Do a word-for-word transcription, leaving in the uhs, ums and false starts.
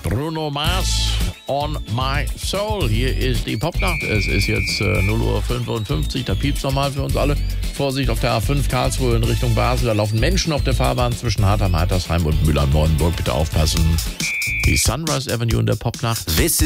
Bruno Mars, On My Soul. Hier ist die Popnacht. Es ist jetzt äh, null Uhr fünfundfünfzig. Da piept's nochmal für uns alle. Vorsicht auf der A fünf Karlsruhe in Richtung Basel. Da laufen Menschen auf der Fahrbahn zwischen Hartheim, Heitersheim und Müllern-Neuenburg. Bitte aufpassen. Die Sunrise Avenue in der Popnacht. This